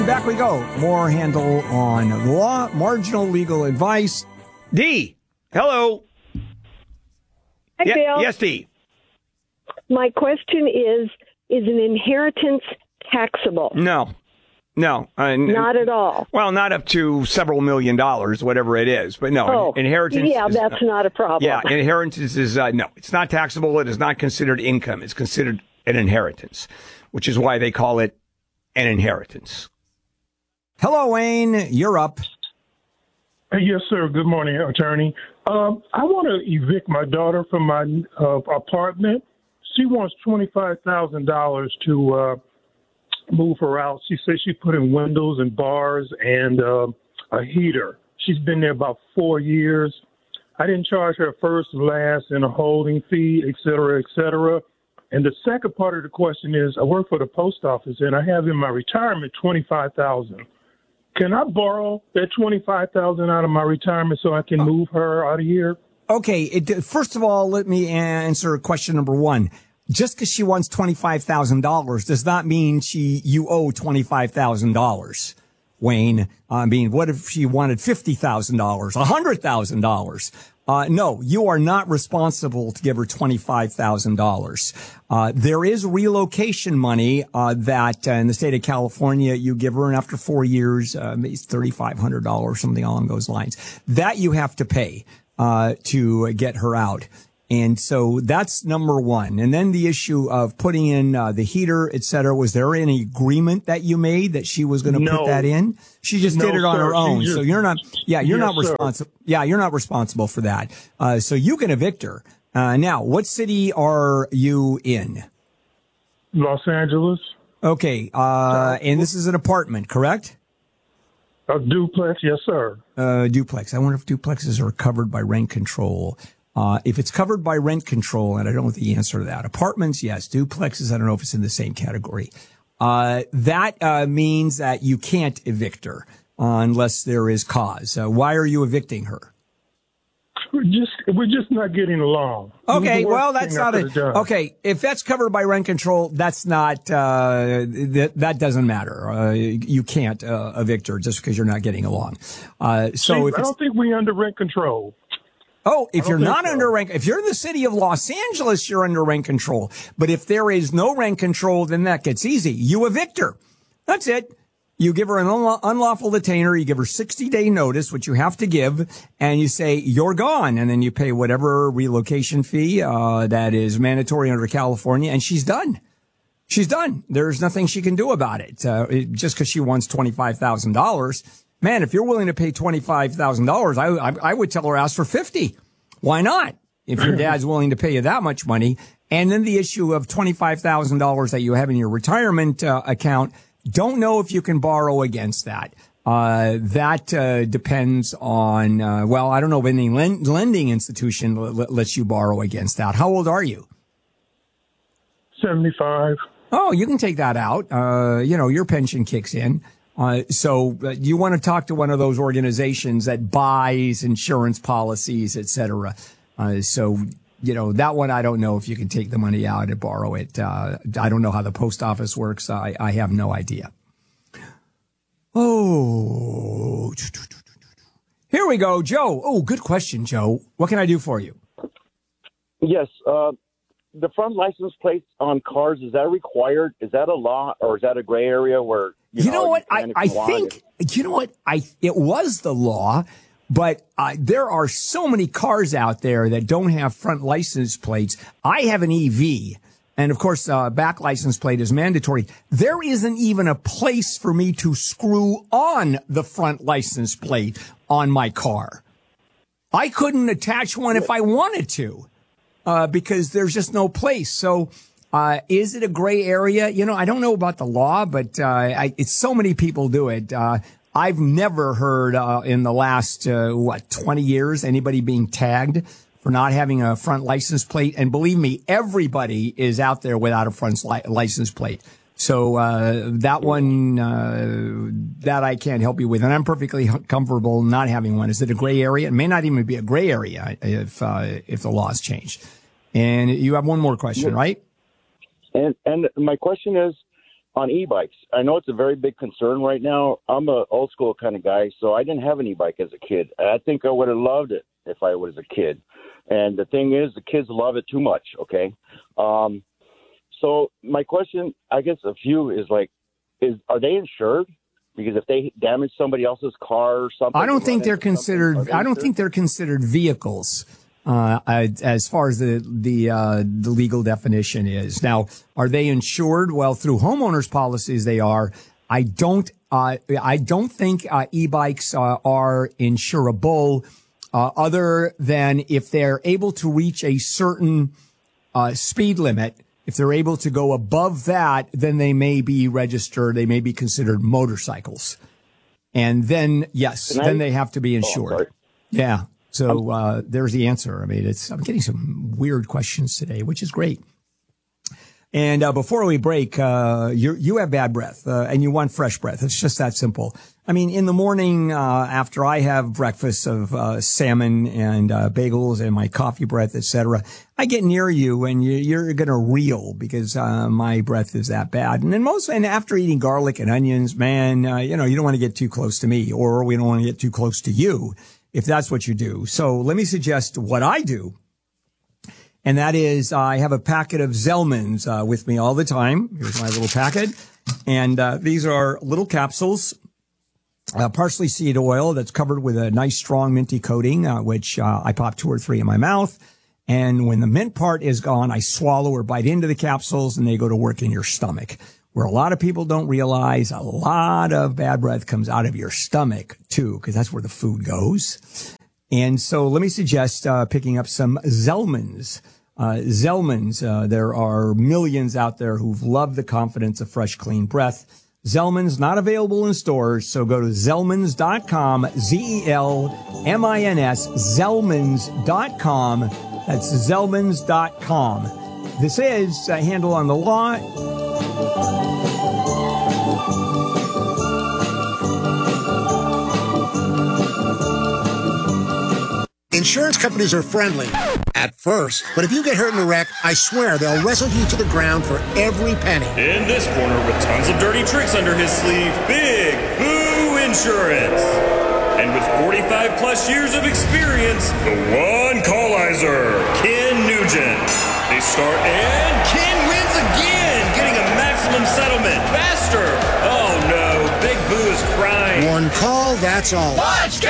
Back we go. More handle on law, marginal legal advice. Dee, hello. Hi, Bill. Yes, Dee. My question is an inheritance taxable? No. Not at all. Well, not up to several $1 million, whatever it is. But no, inheritance. Yeah, that's not a problem. Yeah, inheritance is, no, it's not taxable. It is not considered income. It's considered an inheritance, which is why they call it an inheritance. Hello, Wayne. You're up. Yes, sir. Good morning, attorney. I want to evict my daughter from my apartment. She wants $25,000 to move her out. She says she put in windows and bars and a heater. She's been there about 4 years. I didn't charge her first, last, and a holding fee, et cetera, et cetera. And the second part of the question is, I work for the post office, and I have in my retirement $25,000. Can I borrow that $25,000 out of my retirement so I can move her out of here? Okay. First of all, let me answer question number one. Just because she wants $25,000 does not mean you owe $25,000, Wayne. I mean, what if she wanted $50,000, $100,000? No, you are not responsible to give her $25,000. There is relocation money that in the state of California you give her, and after 4 years, maybe it's $3,500, something along those lines. That you have to pay to get her out. And so that's number one. And then the issue of putting in the heater, et cetera. Was there any agreement that you made that she was going to put that in? She just did it on her own. So you're not, you're not responsible. Yeah, you're not responsible for that. So you can evict her. Now, what city are you in? Los Angeles. Okay. And this is an apartment, correct? A duplex. Yes, sir. Duplex. I wonder if duplexes are covered by rent control. If it's covered by rent control, and I don't know the answer to that. Apartments, yes. Duplexes, I don't know if it's in the same category. That means that you can't evict her unless there is cause. Why are you evicting her? We're just not getting along. Okay, well, that's not okay. If that's covered by rent control, that's not, that doesn't matter. You can't, evict her just because you're not getting along. I don't think we're under rent control. Oh, if you're not under rent, if you're in the city of Los Angeles, you're under rent control. But if there is no rent control, then that gets easy. You evict her. That's it. You give her an unlawful detainer. You give her 60-day notice, which you have to give, and you say, you're gone. And then you pay whatever relocation fee, that is mandatory under California, and she's done. She's done. There's nothing she can do about it. Just because she wants $25,000. Man, if you're willing to pay $25,000, I would tell her ask for $50,000. Why not? If your dad's willing to pay you that much money. And then the issue of $25,000 that you have in your retirement account, don't know if you can borrow against that. That depends on, I don't know if any lending institution lets you borrow against that. How old are you? 75. Oh, you can take that out. Your pension kicks in. So you want to talk to one of those organizations that buys insurance policies, et cetera. That one, I don't know if you can take the money out and borrow it. I don't know how the post office works. I have no idea. Oh, here we go, Joe. Oh, good question, Joe. What can I do for you? Yes. The front license plates on cars, is that required? Is that a law, or is that a gray area where, it was the law, but there are so many cars out there that don't have front license plates. I have an EV, and of course, back license plate is mandatory. There isn't even a place for me to screw on the front license plate on my car. I couldn't attach one if I wanted to. Because there's just no place. So, is it a gray area? I don't know about the law, but, it's so many people do it. I've never heard, in the last, 20 years, anybody being tagged for not having a front license plate. And believe me, everybody is out there without a front license plate. So, that one, that I can't help you with. And I'm perfectly comfortable not having one. Is it a gray area? It may not even be a gray area if the law's changed. And you have one more question, right? And my question is, on e-bikes. I know it's a very big concern right now. I'm a old school kind of guy, so I didn't have an e-bike as a kid. I think I would have loved it if I was a kid. And the thing is, the kids love it too much, okay? So my question, I guess, of you is like, are they insured? Because if they damage somebody else's car or something, I don't think they're considered. I don't think they're considered vehicles as far as the legal definition is. Now, are they insured? Well, through homeowners policies, they are. I don't think e-bikes are insurable, other than if they're able to reach a certain speed limit. If they're able to go above that, then they may be registered. They may be considered motorcycles. And then, yes, then they have to be insured. Yeah. So there's the answer. I mean, I'm getting some weird questions today, which is great. And before we break, you have bad breath, and you want fresh breath. It's just that simple. I mean, in the morning, after I have breakfast of salmon and bagels and my coffee breath, etc., I get near you and you're going to reel because my breath is that bad. And then and after eating garlic and onions, man, you don't want to get too close to me, or we don't want to get too close to you if that's what you do. So let me suggest what I do. And that is, I have a packet of Zellmans with me all the time. Here's my little packet. And these are little capsules, parsley seed oil that's covered with a nice, strong, minty coating, which I pop 2 or 3 in my mouth. And when the mint part is gone, I swallow or bite into the capsules, and they go to work in your stomach. Where a lot of people don't realize, a lot of bad breath comes out of your stomach, too, because that's where the food goes. And so let me suggest picking up some Zellmans. Zellmans, there are millions out there who've loved the confidence of fresh, clean breath. Zellmans, not available in stores, so go to Zellmans.com, Zellmins, Zellmans.com. That's Zellmans.com. This is Handle on the Law. Insurance companies are friendly at first, but if you get hurt in a wreck, I swear they'll wrestle you to the ground for every penny. In this corner with tons of dirty tricks under his sleeve, Big Boo Insurance. And with 45 plus years of experience, the one callizer, Ken Nugent. They start and Ken wins again, getting a maximum settlement faster. Oh no, Big Boo is crying. One call, that's all. Watch